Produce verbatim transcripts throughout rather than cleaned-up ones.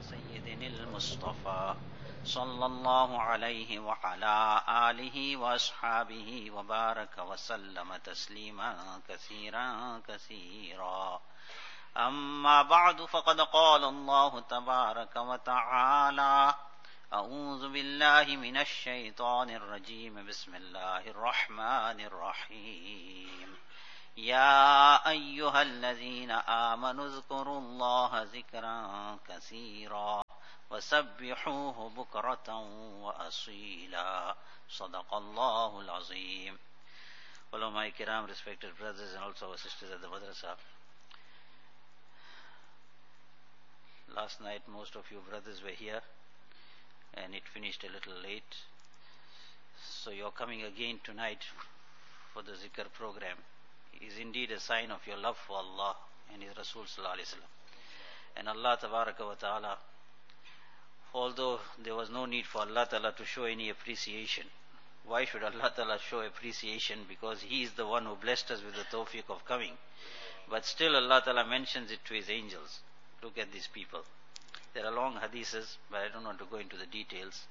سيدنا المصطفى صلى الله عليه وعلى آله وأصحابه وبارك وسلم تسليما كثيرا كثيرا. أما بعد فقد قال الله تبارك وتعالى: أعوذ بالله من الشيطان الرجيم بسم الله الرحمن الرحيم. يا أيها الذين آمنوا اذكروا الله ذكرا كثيرا وسبحوه بكرة وأصيلا. صدق الله العظيم. Ulama kiram, respected brothers and also our sisters at the madrasa. Last night most of you brothers were here and it finished a little late. So you're coming again tonight for the zikr program is indeed a sign of your love for Allah and His Rasul Sallallahu Alaihi Wasallam. And Allah Tabaraka wa Ta'ala, although there was no need for Allah Ta'ala to show any appreciation, why should Allah Ta'ala show appreciation? Because He is the one who blessed us with the tawfiq of coming. But still Allah Ta'ala mentions it to His angels. Look at these people. There are long hadiths, but I don't want to go into the details.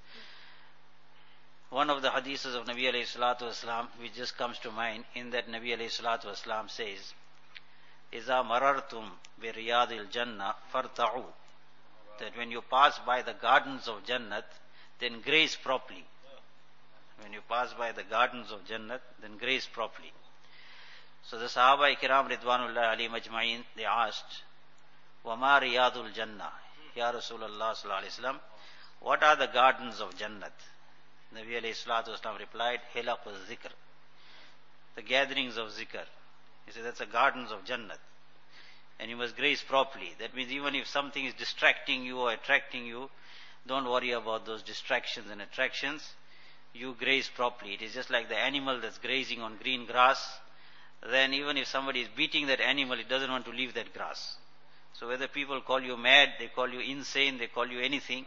One of the hadiths of Nabi alayhi salatu wasalam, which just comes to mind, in that Nabi alayhi salatu wasalam says, إِذَا مَرَرْتُمْ بِرِيَادِ الْجَنَّةِ فَارْتَعُوا, that when you pass by the gardens of Jannat, then graze properly. When you pass by the gardens of Jannat, then graze properly. So the Sahaba Kiram Ridwanullah alayhim ajma'in, they asked, وَمَا رِيَادُ الْجَنَّةِ, Ya Rasulullah sallallahu alayhi wasallam, what are the gardens of Jannat? Nabi alayhi salatu wasalam replied, Hilaq was zikr, the gatherings of zikr. He said that's the gardens of Jannat. And you must graze properly. That means even if something is distracting you or attracting you, don't worry about those distractions and attractions. You graze properly. It is just like the animal that's grazing on green grass. Then even if somebody is beating that animal, it doesn't want to leave that grass. So whether people call you mad, they call you insane, they call you anything,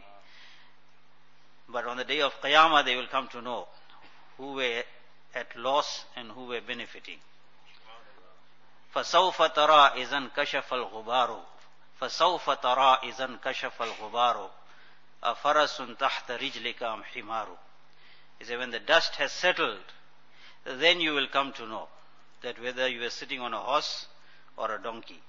but on the day of Qiyamah they will come to know who were at loss and who were benefiting. فَسَوْفَ تَرَى إِذَنْ كَشَفَ الْغُبَارُ فَسَوْفَ تَرَى إِذَنْ كَشَفَ الْغُبَارُ أَفَرَسٌ تَحْتَ رِجْلِكَ أَمْ حِمَارُ. He said when the dust has settled, then you will come to know that whether you are sitting on a horse or a donkey.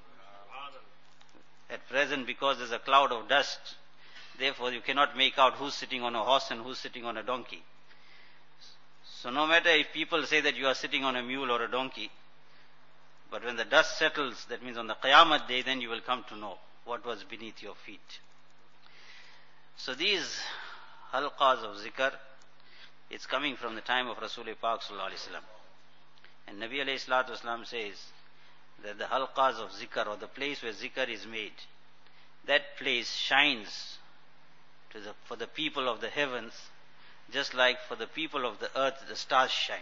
At present, because there's a cloud of dust, therefore you cannot make out who's sitting on a horse and who's sitting on a donkey. So no matter if people say that you are sitting on a mule or a donkey, but when the dust settles, that means on the Qiyamah day, then you will come to know what was beneath your feet. So these halqas of zikr, it's coming from the time of Rasul Pak Sallallahu Alaihi Wasallam. And Nabi Alayhi Salatu Wasallam says that the halqas of zikr, or the place where zikr is made, that place shines to the, for the people of the heavens, just like for the people of the earth the stars shine.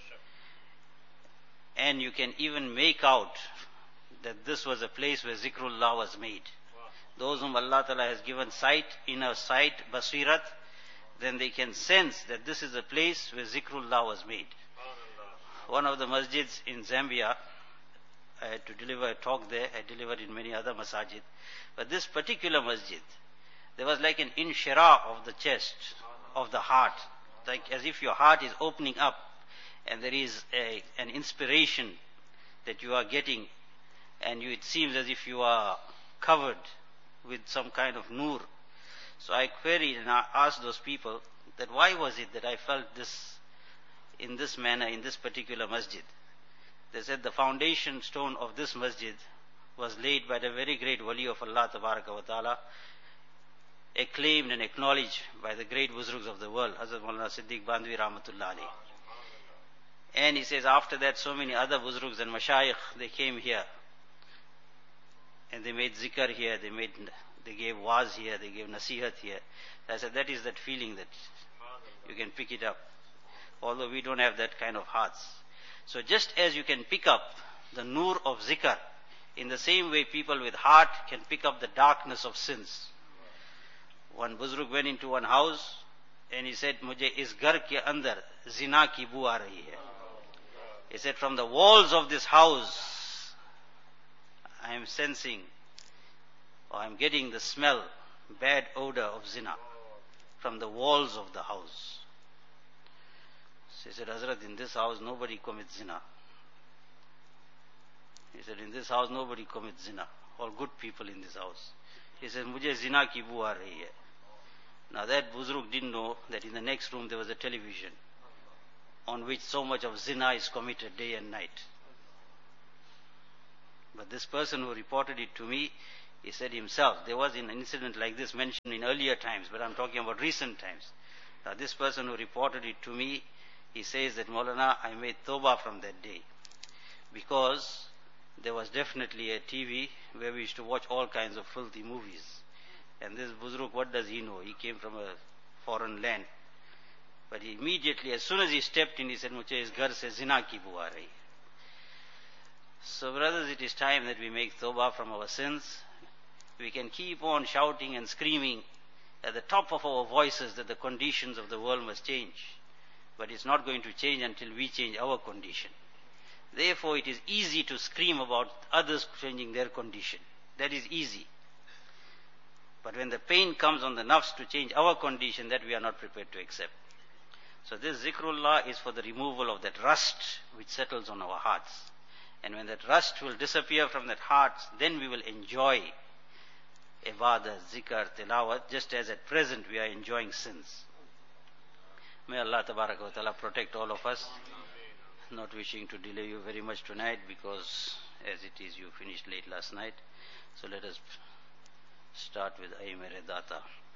And you can even make out that this was a place where zikrullah was made. Those whom Allah Ta'ala has given sight, inner sight, basirat, then they can sense that this is a place where zikrullah was made. One of the masjids in Zambia, I had to deliver a talk there, I delivered in many other masajid. But this particular masjid, there was like an inshira of the chest, of the heart. Like as if your heart is opening up and there is a, an inspiration that you are getting, and you, it seems as if you are covered with some kind of nur. So I queried and I asked those people that why was it that I felt this in this manner in this particular masjid. They said the foundation stone of this masjid was laid by the very great wali of Allah Tabaraka wa Ta'ala, acclaimed and acknowledged by the great buzrugs of the world, Hazrat Maulana Siddiq Bandwi Rahmatullah alayhi. And he says after that so many other buzrugs and mashayikh, they came here and they made zikr here, they made, they gave waz here, they gave nasihat here. I said that is that feeling that you can pick it up, although we don't have that kind of hearts. So just as you can pick up the nur of zikr, in the same way people with heart can pick up the darkness of sins. One buzrug went into one house and he said, Mujhe is ghar ke andar zina ki boo aa rahi hai. He said, from the walls of this house, I am sensing, or I am getting the smell bad odor of zina from the walls of the house. So he said, Hazrat, in this house nobody commits zina. He said, in this house nobody commits zina. All good people in this house. He said, Mujhe zina ki boo aa rahi hai. Now that Buzruk didn't know that in the next room there was a television on which so much of zina is committed day and night. But this person who reported it to me, he said himself, there was an incident like this mentioned in earlier times, but I'm talking about recent times. Now this person who reported it to me, he says that Maulana, I made tawbah from that day. Because there was definitely a T V where we used to watch all kinds of filthy movies. And this Buzruk, what does he know? He came from a foreign land. But he immediately, as soon as he stepped in, he said, Mujhe is ghar se zina ki boo aa rahi. So brothers, it is time that we make tawbah from our sins. We can keep on shouting and screaming at the top of our voices that the conditions of the world must change. But it's not going to change until we change our condition. Therefore, it is easy to scream about others changing their condition. That is easy. But when the pain comes on the nafs to change our condition, that we are not prepared to accept. So this zikrullah is for the removal of that rust which settles on our hearts. And when that rust will disappear from that heart, then we will enjoy ibadah, zikr, tilawat, just as at present we are enjoying sins. May Allah tabaraka wa ta'ala protect all of us. Not wishing to delay you very much tonight because as it is you finished late last night. So let us start with Ay Mere Data.